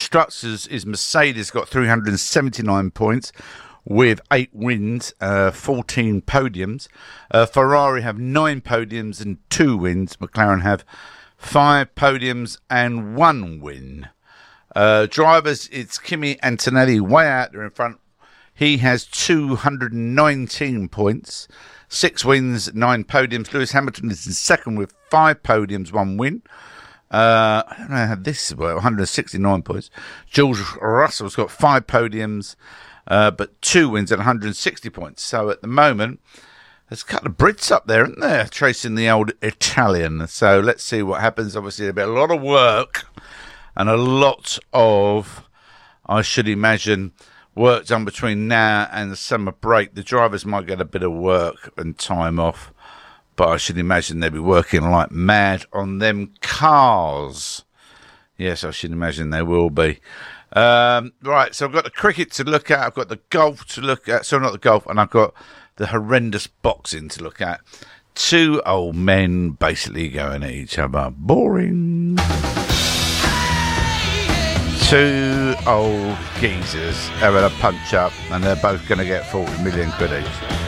Constructors is Mercedes, got 379 points with 8 wins, 14 podiums. Ferrari have 9 podiums and 2 wins. McLaren have 5 podiums and 1 win. Drivers, it's Kimi Antonelli way out there in front. He has 219 points, 6 wins, 9 podiums. Lewis Hamilton is in second with 5 podiums, 1 win. I don't know how this is, 169 points. George Russell's got 5 podiums, but 2 wins at 160 points. So at the moment, there's a couple of Brits up there, isn't there, tracing the old Italian. So let's see what happens. Obviously, there'll be a lot of work and a lot of, I should imagine, work done between now and the summer break. The drivers might get a bit of work and time off, but I should imagine they'll be working like mad on them cars. Yes, I should imagine they will be. Right, so I've got the cricket to look at, I've got the golf to look at, so not the golf, and I've got the horrendous boxing to look at. 2 old men basically going at each other. Boring. 2 old geezers having a punch up, and they're both going to get 40 million quid each.